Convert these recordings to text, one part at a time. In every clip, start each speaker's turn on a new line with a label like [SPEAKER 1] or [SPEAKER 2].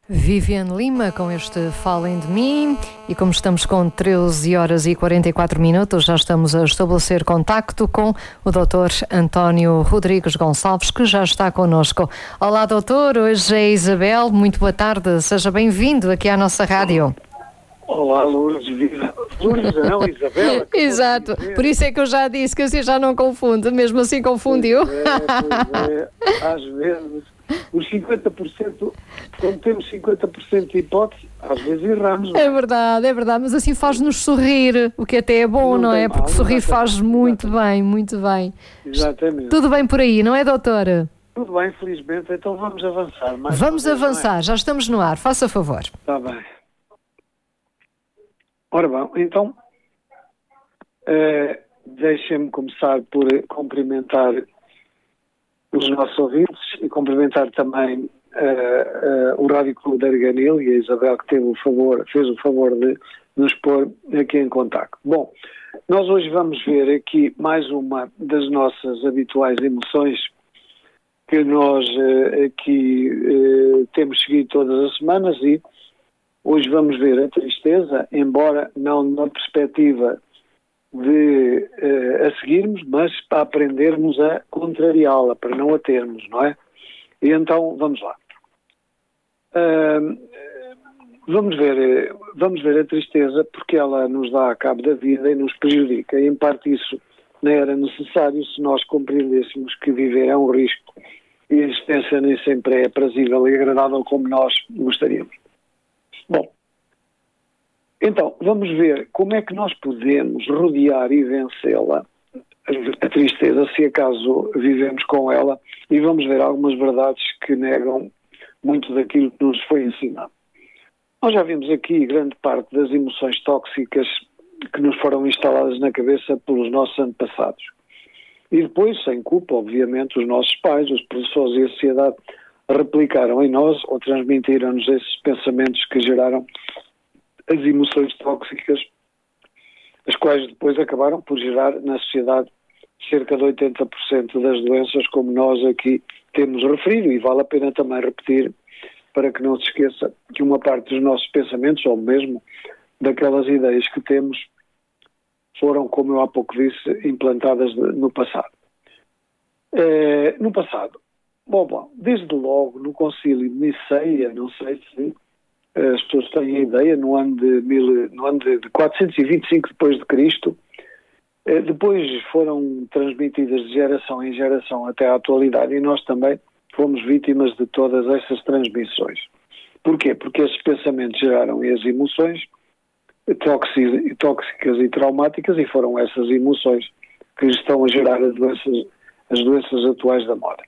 [SPEAKER 1] Viviane Lima com este Falem de Mim, e como estamos com 13 horas e 44 minutos, já estamos a estabelecer contacto com o Dr. António Rodrigues Gonçalves, que já está connosco. Olá, doutor, hoje é Isabel, muito boa tarde, seja bem-vindo aqui à nossa rádio.
[SPEAKER 2] Olá, Lourdes, não, Isabela.
[SPEAKER 1] Exato, por isso é que eu já disse que assim já não confunde, mesmo assim confundiu.
[SPEAKER 2] Pois é, às vezes, os 50%, quando temos 50% de hipótese, às vezes erramos.
[SPEAKER 1] É verdade, mas assim faz-nos sorrir, o que até é bom, não é? Porque sorrir faz muito bem, muito bem.
[SPEAKER 2] Exatamente.
[SPEAKER 1] Tudo bem por aí, não é, doutora?
[SPEAKER 2] Tudo bem, felizmente, então vamos avançar.
[SPEAKER 1] Vamos avançar, já estamos no ar, faça favor.
[SPEAKER 2] Está bem. Ora bom, então, deixem-me começar por cumprimentar os nossos ouvintes e cumprimentar também o Rádio Clube da Arganil e a Isabel, que fez o favor de nos pôr aqui em contacto. Bom, nós hoje vamos ver aqui mais uma das nossas habituais emoções que nós aqui temos seguido todas as semanas, e hoje vamos ver a tristeza, embora não na perspectiva de a seguirmos, mas para aprendermos a contrariá-la, para não a termos, não é? E então, vamos lá. Vamos ver a tristeza, porque ela nos dá cabo da vida e nos prejudica. E, em parte, isso não era necessário se nós compreendêssemos que viver é um risco e a existência nem sempre é aprazível e agradável como nós gostaríamos. Bom, então, vamos ver como é que nós podemos rodear e vencê-la, a tristeza, se acaso vivemos com ela, e vamos ver algumas verdades que negam muito daquilo que nos foi ensinado. Nós já vimos aqui grande parte das emoções tóxicas que nos foram instaladas na cabeça pelos nossos antepassados. E depois, sem culpa, obviamente, os nossos pais, os professores e a sociedade replicaram em nós ou transmitiram-nos esses pensamentos que geraram as emoções tóxicas, as quais depois acabaram por gerar na sociedade cerca de 80% das doenças, como nós aqui temos referido, e vale a pena também repetir, para que não se esqueça que uma parte dos nossos pensamentos, ou mesmo daquelas ideias que temos, foram, como eu há pouco disse, implantadas no passado. Bom, desde logo no Concílio de Niceia, não sei se as pessoas têm a ideia, no ano de 425 depois de Cristo, depois foram transmitidas de geração em geração até à atualidade, e nós também fomos vítimas de todas essas transmissões. Porquê? Porque esses pensamentos geraram as emoções tóxicas e traumáticas, e foram essas emoções que estão a gerar as doenças atuais da moda.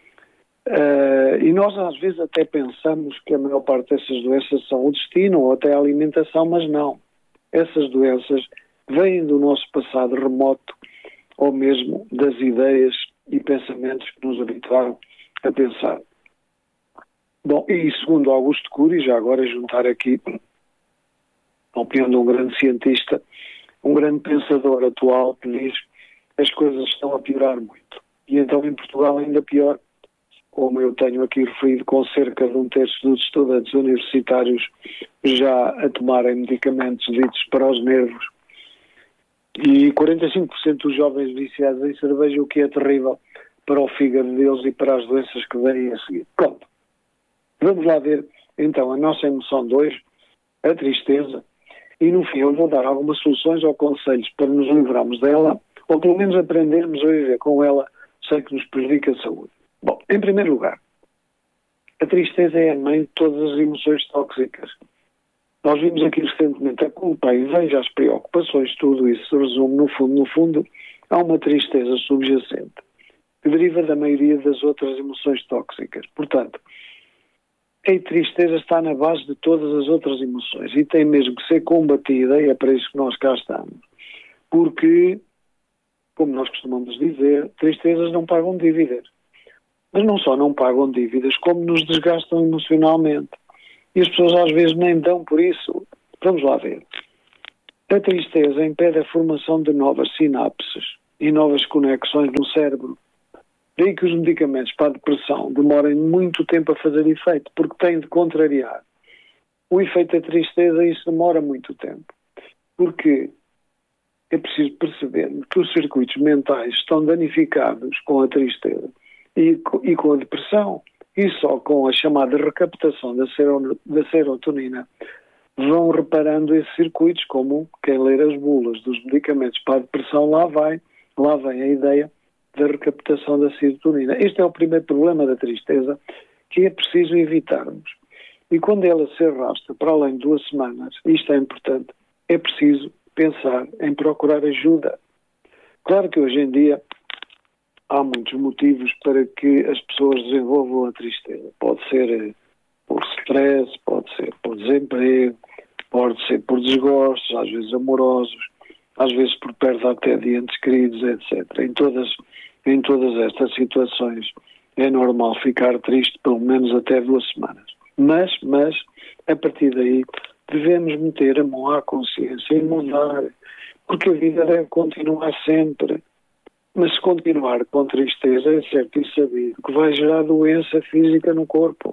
[SPEAKER 2] E nós às vezes até pensamos que a maior parte dessas doenças são o destino ou até a alimentação, mas não. Essas doenças vêm do nosso passado remoto, ou mesmo das ideias e pensamentos que nos habituaram a pensar. Bom, e segundo Augusto Cury, já agora juntar aqui a opinião de um grande cientista, um grande pensador atual, que diz que as coisas estão a piorar muito. E então em Portugal ainda pior, como eu tenho aqui referido, com cerca de 1/3 dos estudantes universitários já a tomarem medicamentos ditos para os nervos, e 45% dos jovens viciados em cerveja, o que é terrível para o fígado deles e para as doenças que vêm a seguir. Pronto. Vamos lá ver, então, a nossa emoção de hoje, a tristeza, e no fim eu vou dar algumas soluções ou conselhos para nos livrarmos dela, ou pelo menos aprendermos a viver com ela sem que nos prejudique a saúde. Bom, em primeiro lugar, a tristeza é a mãe de todas as emoções tóxicas. Nós vimos aqui recentemente a culpa, a inveja, as preocupações, tudo isso se resume, no fundo, a uma tristeza subjacente, que deriva da maioria das outras emoções tóxicas. Portanto, a tristeza está na base de todas as outras emoções e tem mesmo que ser combatida, e é para isso que nós cá estamos. Porque, como nós costumamos dizer, tristezas não pagam dívidas. Mas não só não pagam dívidas, como nos desgastam emocionalmente. E as pessoas às vezes nem dão por isso. Vamos lá ver. A tristeza impede a formação de novas sinapses e novas conexões no cérebro. Daí que os medicamentos para a depressão demorem muito tempo a fazer efeito, porque têm de contrariar O efeito da tristeza, isso demora muito tempo. Porque é preciso perceber que os circuitos mentais estão danificados com a tristeza e com a depressão. E só com a chamada recaptação da serotonina vão reparando esses circuitos, como quem ler as bulas dos medicamentos para a depressão, lá vem a ideia da recaptação da serotonina. Este é o primeiro problema da tristeza, que é preciso evitarmos. E quando ela se arrasta para além de 2 semanas, isto é importante, é preciso pensar em procurar ajuda. Claro que hoje em dia há muitos motivos para que as pessoas desenvolvam a tristeza. Pode ser por stress, pode ser por desemprego, pode ser por desgostos, às vezes amorosos, às vezes por perda até de entes queridos, etc. Em todas estas situações é normal ficar triste pelo menos até 2 semanas. Mas, a partir daí, devemos meter a mão à consciência e mudar, porque a vida deve continuar sempre. Mas se continuar com tristeza, é certo e sabido que vai gerar doença física no corpo.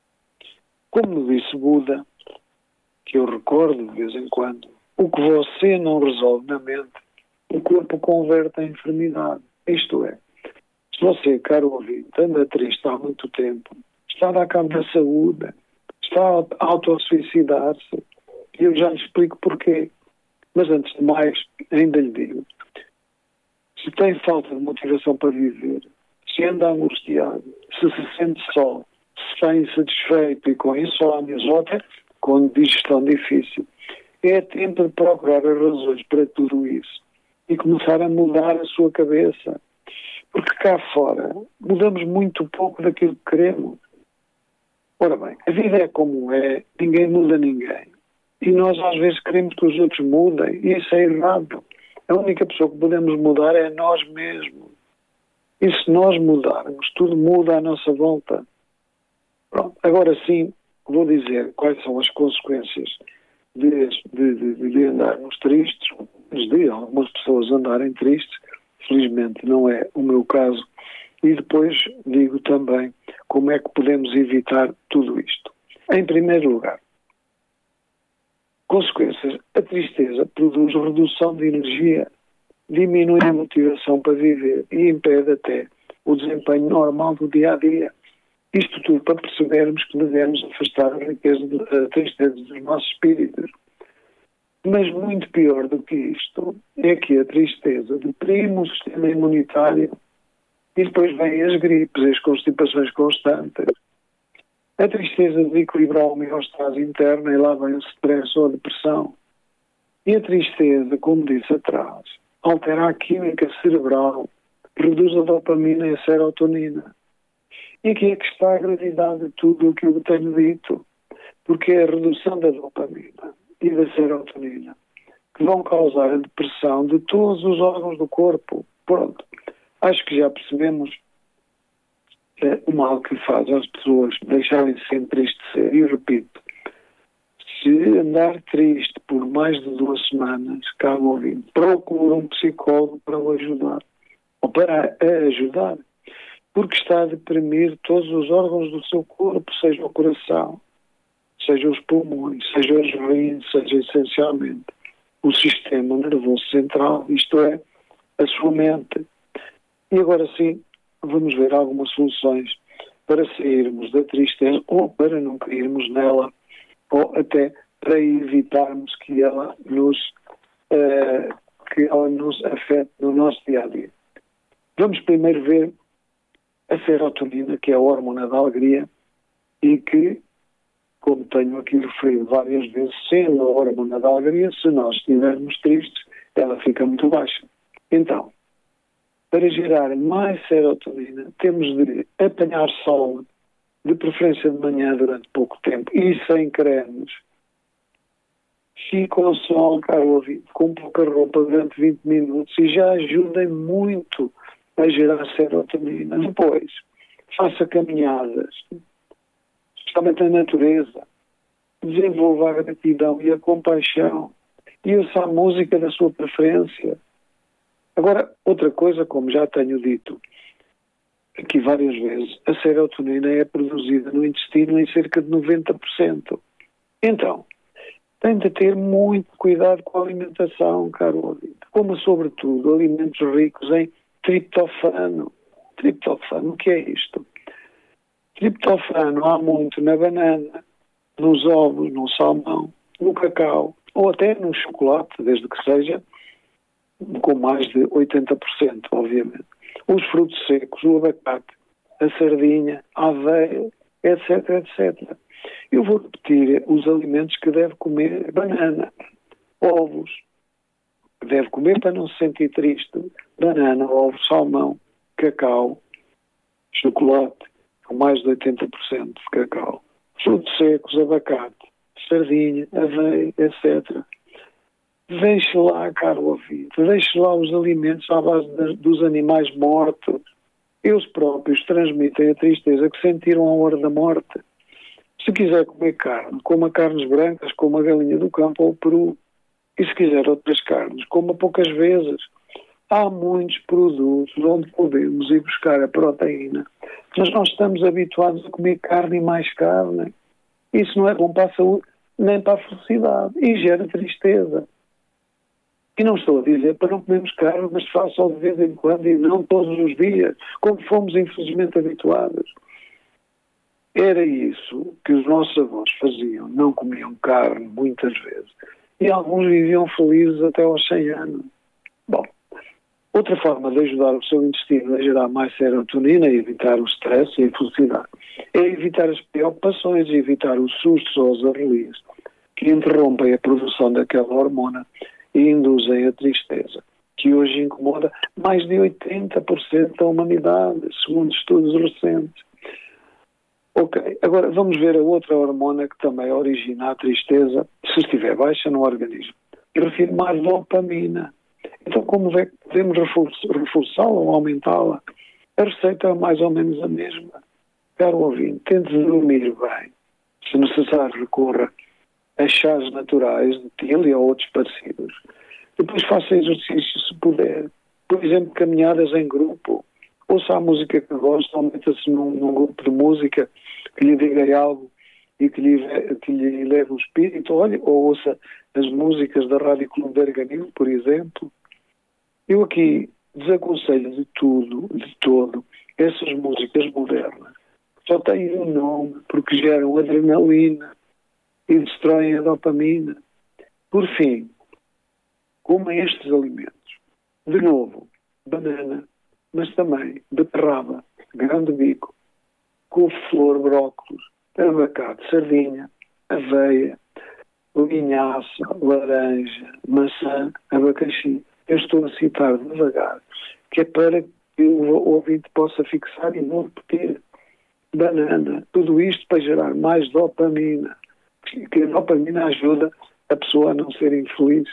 [SPEAKER 2] Como disse Buda, que eu recordo de vez em quando, o que você não resolve na mente, o corpo converte em enfermidade. Isto é, se você, caro ouvinte, anda triste há muito tempo, está a dar cabo da saúde, está a auto-suicidar-se, e eu já lhe explico porquê. Mas antes de mais, ainda lhe digo, se tem falta de motivação para viver, se anda angustiado, se sente só, se está insatisfeito e com insónias ou até com digestão difícil, é tempo de procurar as razões para tudo isso e começar a mudar a sua cabeça. Porque cá fora mudamos muito pouco daquilo que queremos. Ora bem, a vida é como é, ninguém muda ninguém. E nós às vezes queremos que os outros mudem, e isso é errado. A única pessoa que podemos mudar é nós mesmos. E se nós mudarmos, tudo muda à nossa volta. Pronto, agora sim, vou dizer quais são as consequências de andarmos tristes, de algumas pessoas andarem tristes. Felizmente não é o meu caso. E depois digo também como é que podemos evitar tudo isto. Em primeiro lugar, consequências. A tristeza produz redução de energia, diminui a motivação para viver e impede até o desempenho normal do dia-a-dia. Isto tudo para percebermos que devemos afastar a riqueza, a tristeza dos nossos espíritos. Mas muito pior do que isto é que a tristeza deprime o sistema imunitário e depois vêm as gripes, as constipações constantes. A tristeza desequilibra a homeostase interna e lá vem o stress ou a depressão. E a tristeza, como disse atrás, altera a química cerebral, reduz a dopamina e a serotonina. E aqui é que está a gravidade de tudo o que eu tenho dito, porque é a redução da dopamina e da serotonina que vão causar a depressão de todos os órgãos do corpo. Pronto, acho que já percebemos o mal que faz às pessoas deixarem-se entristecer. E repito, se andar triste por mais de 2 semanas, caro ouvinte, procure um psicólogo para o ajudar, ou para a ajudar, porque está a deprimir todos os órgãos do seu corpo, seja o coração, seja os pulmões, seja os rins, seja essencialmente o sistema nervoso central, isto é, a sua mente. E agora sim, vamos ver algumas soluções para sairmos da tristeza ou para não cairmos nela, ou até para evitarmos que ela nos afete no nosso dia-a-dia. Vamos primeiro ver a serotonina, que é a hormona da alegria, e que, como tenho aqui referido várias vezes, sendo a hormona da alegria, se nós estivermos tristes, ela fica muito baixa. Então, para gerar mais serotonina, temos de apanhar sol, de preferência de manhã durante pouco tempo, e sem cremes. Fica ao sol, caro ouvinte, com pouca roupa durante 20 minutos e já ajudem muito a gerar serotonina. Depois, faça caminhadas, especialmente na natureza, desenvolva a gratidão e a compaixão e ouça a música da sua preferência. Agora, outra coisa, como já tenho dito aqui várias vezes, a serotonina é produzida no intestino em cerca de 90%. Então, tem de ter muito cuidado com a alimentação, caro ouvinte. Coma, sobretudo, alimentos ricos em triptofano. Triptofano, o que é isto? Triptofano há muito na banana, nos ovos, no salmão, no cacau, ou até no chocolate, desde que seja com mais de 80%, obviamente. Os frutos secos, o abacate, a sardinha, a aveia, etc, etc. Eu vou repetir os alimentos que deve comer: banana, ovos, que deve comer para não se sentir triste: banana, ovo, salmão, cacau, chocolate, com mais de 80% de cacau, frutos secos, abacate, sardinha, aveia, etc. Deixe lá, caro ouvinte, deixe lá os alimentos à base dos animais mortos. Eles próprios transmitem a tristeza que sentiram à hora da morte. Se quiser comer carne, coma carnes brancas, como a galinha do campo ou o peru. E se quiser outras carnes, coma poucas vezes. Há muitos produtos onde podemos ir buscar a proteína, mas nós estamos habituados a comer carne e mais carne. Isso não é bom para a saúde, nem para a felicidade, e gera tristeza. E não estou a dizer para não comermos carne, mas faça-o de vez em quando e não todos os dias, como fomos infelizmente habituados. Era isso que os nossos avós faziam, não comiam carne muitas vezes. E alguns viviam felizes até aos 100 anos. Bom, outra forma de ajudar o seu intestino a gerar mais serotonina e evitar o stress e a infelicidade é evitar as preocupações, evitar os sustos ou os arrelios que interrompem a produção daquela hormona e induzem a tristeza, que hoje incomoda mais de 80% da humanidade, segundo estudos recentes. Ok, agora vamos ver a outra hormona que também origina a tristeza, se estiver baixa no organismo. Eu refiro-me à dopamina. Então, como é que podemos reforçá-la ou aumentá-la? A receita é mais ou menos a mesma. Caro ouvinte, tente dormir bem. Se necessário, recorra a chás naturais de tília ou outros parecidos. Depois faça exercício se puder. Por exemplo, caminhadas em grupo. Ouça a música que gosta, ou meta-se num grupo de música que lhe diga algo e que lhe leve o espírito. Olha, ou ouça as músicas da Rádio Clube de Arganil, por exemplo. Eu aqui desaconselho de todo, essas músicas modernas. Só têm um nome, porque geram adrenalina e destroem a dopamina. Por fim, coma estes alimentos. De novo, banana, mas também beterraba, grão de bico, couve-flor, brócolis, abacate, sardinha, aveia, linhaça, laranja, maçã, abacaxi. Eu estou a citar devagar, que é para que o ouvinte possa fixar e não repetir. Banana, tudo isto para gerar mais dopamina, que a dopamina ajuda a pessoa a não ser infeliz.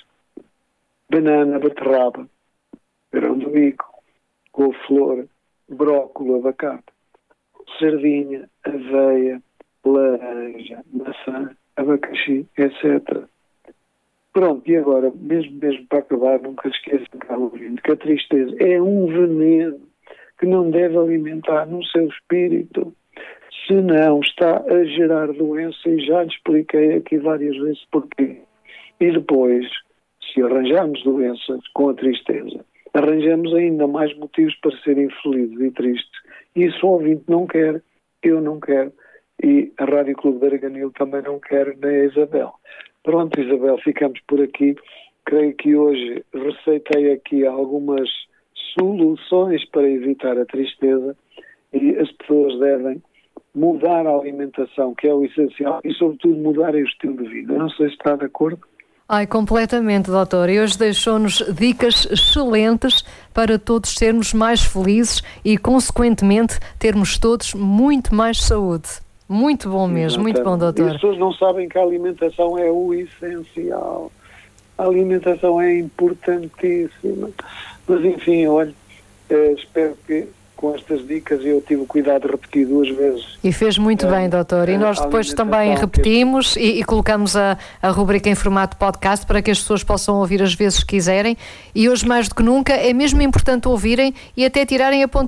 [SPEAKER 2] Banana, beterraba, grão de bico, couve-flor, brócolis, abacate, sardinha, aveia, laranja, maçã, abacaxi, etc. Pronto, e agora, mesmo para acabar, nunca esqueça, caro ouvinte, que a tristeza é um veneno que não deve alimentar no seu espírito, senão está a gerar doença, e já lhe expliquei aqui várias vezes porquê. E depois, se arranjarmos doenças com a tristeza, arranjamos ainda mais motivos para ser infelizes e tristes. E isso o ouvinte não quer, eu não quero, e a Rádio Clube de Arganil também não quer, nem a Isabel. Pronto, Isabel, ficamos por aqui. Creio que hoje receitei aqui algumas soluções para evitar a tristeza, e as pessoas devem mudar a alimentação, que é o essencial, e sobretudo mudar o estilo de vida. Não sei se está de acordo.
[SPEAKER 1] Ai, completamente, doutor. E hoje deixou-nos dicas excelentes para todos sermos mais felizes e, consequentemente, termos todos muito mais saúde. Muito bom mesmo, muito bom, doutor.
[SPEAKER 2] E as pessoas não sabem que a alimentação é o essencial. A alimentação é importantíssima. Mas, enfim, olha, espero que com estas dicas eu tive o cuidado de repetir 2 vezes.
[SPEAKER 1] E fez muito bem, doutor. E nós depois também repetimos e colocamos a rubrica em formato podcast para que as pessoas possam ouvir as vezes que quiserem. E hoje, mais do que nunca, é mesmo importante ouvirem e até tirarem apontamentos.